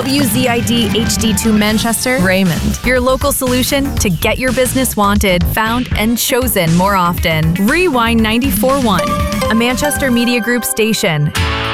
WZID HD2 Manchester, Raymond. Your local solution to get your business wanted, found, and chosen more often. Rewind 94.1, a Manchester Media Group station.